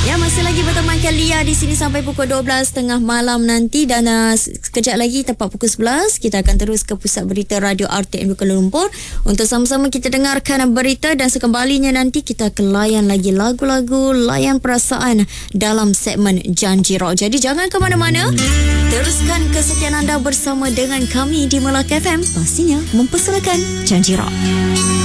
Ya, masih lagi bertemankan Lia di sini sampai pukul 12.30 malam nanti, dan sekejap lagi tepat pukul 11 kita akan terus ke pusat berita Radio RTM Kuala Lumpur untuk sama-sama kita dengarkan berita, dan sekembalinya nanti kita akan layan lagi lagu-lagu layan perasaan dalam segmen Janji Rock. Jadi jangan ke mana-mana, teruskan kesetiaan anda bersama dengan kami di Melaka FM, pastinya mempersembahkan Janji Rock.